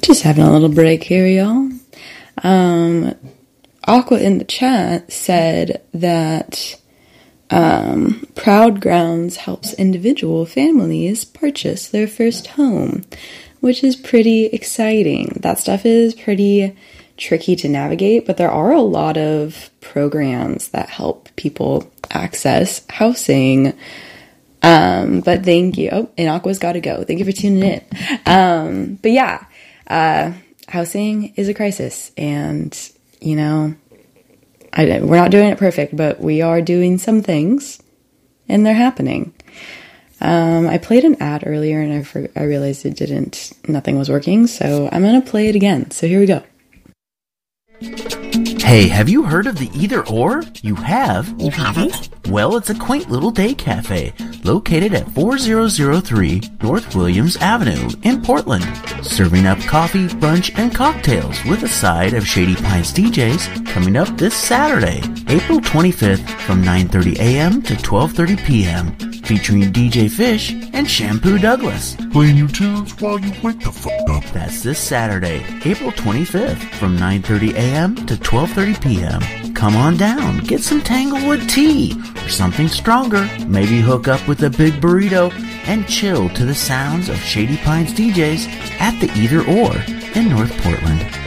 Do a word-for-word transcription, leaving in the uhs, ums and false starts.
Just having a little break here, y'all. Um, Aqua in the chat said that um, Proud Grounds helps individual families purchase their first home, which is pretty exciting. That stuff is pretty tricky to navigate, but there are a lot of programs that help people access housing. Um, but thank you. Oh, and Aqua's got to go. Thank you for tuning in. Um, but yeah. Uh, housing is a crisis, and, you know, I, we're not doing it perfect, but we are doing some things, and they're happening. Um, I played an ad earlier, and I, for, I realized it didn't, nothing was working, so I'm going to play it again. So here we go. Hey, have you heard of the Either Or? You have? You haven't? Well, it's a quaint little day cafe located at four thousand three North Williams Avenue in Portland. Serving up coffee, brunch, and cocktails with a side of Shady Pines D Js coming up this Saturday, April twenty-fifth from nine thirty a.m. to twelve thirty p.m. featuring D J Fish and Shampoo Douglas. Playing you tunes while you wake the fuck up. That's this Saturday, April twenty-fifth from nine thirty a.m. to twelve thirty p.m. Come on down, get some Tanglewood tea or something stronger. Maybe hook up with a big burrito and chill to the sounds of Shady Pines D Js at the Either Or in North Portland.